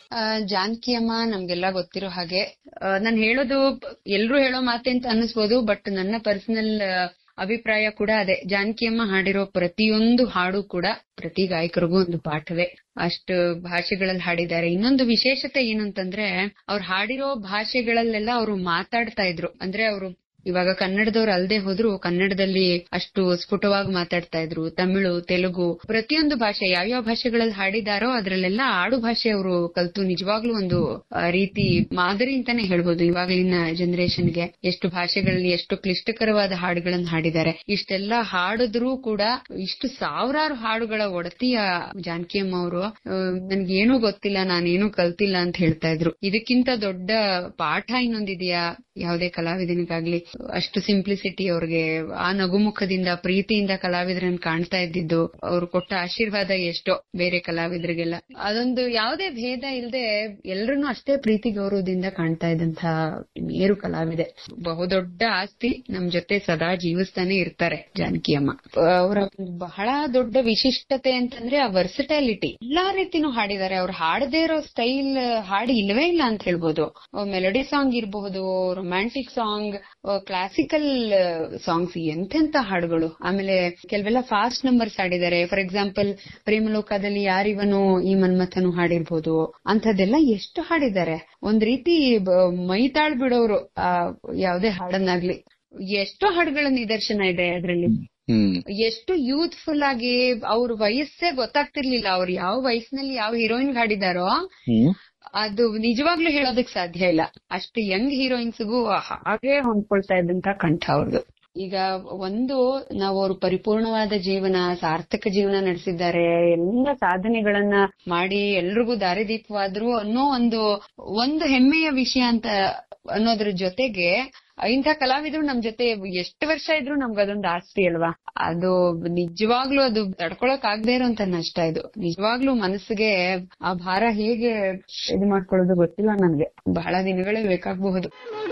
ಜಾನಕಿ ಅಮ್ಮ ನಮ್ಗೆಲ್ಲ ಗೊತ್ತಿರೋ ಹಾಗೆ, ನಾನ್ ಹೇಳೋದು ಎಲ್ರು ಹೇಳೋ ಮಾತೆ ಅಂತ ಅನ್ನಿಸ್ಬೋದು, ಬಟ್ ನನ್ನ ಪರ್ಸನಲ್ ಅಭಿಪ್ರಾಯ ಕೂಡ ಅದೇ. ಜಾನಕಿ ಅಮ್ಮ ಹಾಡಿರೋ ಪ್ರತಿಯೊಂದು ಹಾಡು ಕೂಡ ಪ್ರತಿ ಗಾಯಕರಿಗೂ ಒಂದು ಪಾಠವೇ. ಅಷ್ಟು ಭಾಷೆಗಳಲ್ಲಿ ಹಾಡಿದ್ದಾರೆ. ಇನ್ನೊಂದು ವಿಶೇಷತೆ ಏನು ಅಂತಂದ್ರೆ, ಅವ್ರು ಹಾಡಿರೋ ಭಾಷೆಗಳಲ್ಲೆಲ್ಲ ಅವರು ಮಾತಾಡ್ತಾ ಇದ್ರು. ಅಂದ್ರೆ ಅವರು ಇವಾಗ ಕನ್ನಡದವ್ರು ಅಲ್ದೆ ಹೋದ್ರು ಕನ್ನಡದಲ್ಲಿ ಅಷ್ಟು ಸ್ಫುಟವಾಗಿ ಮಾತಾಡ್ತಾ ಇದ್ರು. ತಮಿಳು, ತೆಲುಗು, ಪ್ರತಿಯೊಂದು ಭಾಷೆ ಯಾವ್ಯಾವ ಭಾಷೆಗಳಲ್ಲಿ ಹಾಡಿದಾರೋ ಅದ್ರಲ್ಲೆಲ್ಲ ಆಡು ಭಾಷೆ ಅವರು ಕಲ್ತು ನಿಜವಾಗ್ಲೂ ಒಂದು ರೀತಿ ಮಾದರಿ ಅಂತಾನೆ ಹೇಳ್ಬೋದು. ಇವಾಗಲಿನ ಜನರೇಷನ್ಗೆ ಎಷ್ಟು ಭಾಷೆಗಳಲ್ಲಿ ಎಷ್ಟು ಕ್ಲಿಷ್ಟಕರವಾದ ಹಾಡುಗಳನ್ನು ಹಾಡಿದ್ದಾರೆ. ಇಷ್ಟೆಲ್ಲ ಹಾಡಿದ್ರೂ ಕೂಡ ಇಷ್ಟು ಸಾವಿರಾರು ಹಾಡುಗಳ ಒಡತಿಯ ಜಾನಕಿ ಅಮ್ಮ ಅವರು ನನ್ಗೇನು ಗೊತ್ತಿಲ್ಲ, ನಾನೇನು ಕಲ್ತಿಲ್ಲ ಅಂತ ಹೇಳ್ತಾ ಇದ್ರು. ಇದಕ್ಕಿಂತ ದೊಡ್ಡ ಪಾಠ ಇನ್ನೊಂದಿದೆಯಾ ಯಾವುದೇ ಕಲಾವಿದನಿಗಾಗ್ಲಿ? ಅಷ್ಟು ಸಿಂಪ್ಲಿಸಿಟಿ ಅವ್ರಿಗೆ, ಆ ನಗುಮುಖದಿಂದ ಪ್ರೀತಿಯಿಂದ ಕಲಾವಿದರನ್ನ ಕಾಣ್ತಾ ಇದ್ದಿದ್ದು, ಅವ್ರು ಕೊಟ್ಟ ಆಶೀರ್ವಾದ ಎಷ್ಟೋ ಬೇರೆ ಕಲಾವಿದರಿಗೆಲ್ಲ. ಅದೊಂದು ಯಾವುದೇ ಭೇದ ಇಲ್ಲದೆ ಎಲ್ರನ್ನೂ ಅಷ್ಟೇ ಪ್ರೀತಿ ಗೌರವದಿಂದ ಕಾಣ್ತಾ ಇದ್ದಂತ ಮೇರು ಕಲಾವಿದೆ. ಬಹುದೊಡ್ಡ ಆಸ್ತಿ, ನಮ್ ಜೊತೆ ಸದಾ ಜೀವಿಸ್ತಾನೆ ಇರ್ತಾರೆ ಜಾನಕಿ ಅಮ್ಮ. ಅವರ ಬಹಳ ದೊಡ್ಡ ವಿಶಿಷ್ಟತೆ ಅಂತಂದ್ರೆ ಆ ವರ್ಸಟಾಲಿಟಿ. ಎಲ್ಲಾ ರೀತಿನೂ ಹಾಡಿದ್ದಾರೆ. ಅವ್ರು ಹಾಡದೇ ಇರೋ ಸ್ಟೈಲ್ ಹಾಡಿ ಇಲ್ಲವೇ ಇಲ್ಲ ಅಂತ ಹೇಳ್ಬೋದು. ಮೆಲೋಡಿ ಸಾಂಗ್ ಇರಬಹುದು, ರೊಮ್ಯಾಂಟಿಕ್ ಸಾಂಗ್, ಕ್ಲಾಸಿಕಲ್ ಸಾಂಗ್ಸ್, ಎಂತೆಂತ ಹಾಡುಗಳು. ಆಮೇಲೆ ಕೆಲವೆಲ್ಲ ಫಾಸ್ಟ್ ನಂಬರ್ಸ್ ಹಾಡಿದ್ದಾರೆ. ಫಾರ್ ಎಕ್ಸಾಂಪಲ್ ಪ್ರೇಮಲೋಕದಲ್ಲಿ ಯಾರಿವನು ಈ ಮನ್ಮಥನು ಹಾಡಿರ್ಬೋದು. ಅಂಥದ್ದೆಲ್ಲ ಎಷ್ಟು ಹಾಡಿದ್ದಾರೆ. ಒಂದ್ ರೀತಿ ಮೈ ತಾಳ್ ಬಿಡೋರು ಯಾವ್ದೇ ಹಾಡನ್ನಾಗ್ಲಿ. ಎಷ್ಟೋ ಹಾಡುಗಳ ನಿದರ್ಶನ ಇದೆ ಅದ್ರಲ್ಲಿ. ಎಷ್ಟು ಯೂತ್ಫುಲ್ ಆಗಿ, ಅವ್ರ ವಯಸ್ಸೇ ಗೊತ್ತಾಗ್ತಿರ್ಲಿಲ್ಲ. ಅವ್ರು ಯಾವ ವಯಸ್ಸಿನಲ್ಲಿ ಯಾವ ಹೀರೋಯಿನ್ ಹಾಡಿದಾರೋ ಅದು ನಿಜವಾಗ್ಲೂ ಹೇಳೋದಕ್ ಸಾಧ್ಯ ಇಲ್ಲ. ಅಷ್ಟು ಯಂಗ್ ಹೀರೋಯಿನ್ಸ್ಗೂ ಹಾಗೆ ಹೊಂದ್ಕೊಳ್ತಾ ಇದ್ದಂತ ಕಂಠ ಅವ್ರದ್ದು. ಈಗ ನಾವು ಅವರು ಪರಿಪೂರ್ಣವಾದ ಜೀವನ, ಸಾರ್ಥಕ ಜೀವನ ನಡೆಸಿದ್ದಾರೆ, ಎಲ್ಲ ಸಾಧನೆಗಳನ್ನ ಮಾಡಿ ಎಲ್ರಿಗೂ ದಾರಿದೀಪವಾದ್ರು ಅನ್ನೋ ಒಂದು ಹೆಮ್ಮೆಯ ವಿಷಯ ಅಂತ ಅನ್ನೋದ್ರ ಜೊತೆಗೆ, ಇಂಥ ಕಲಾವಿದ್ರು ನಮ್ ಜೊತೆ ಎಷ್ಟು ವರ್ಷ ಇದ್ರು ನಮ್ಗೆ ಅದೊಂದು ಆಸ್ತಿ ಅಲ್ವಾ. ಅದು ನಿಜವಾಗ್ಲೂ ಅದು ತಡ್ಕೊಳಕ್ ಆಗದೆ ಇರೋಂತ ನಷ್ಟ. ಇದು ನಿಜವಾಗ್ಲೂ ಮನಸ್ಸಿಗೆ ಆ ಭಾರ ಹೇಗೆ ಇದು ಮಾಡ್ಕೊಳ್ಳೋದು ಗೊತ್ತಿಲ್ಲ ನನ್ಗೆ. ಬಹಳ ದಿನಗಳೇ ಬೇಕಾಗಬಹುದು.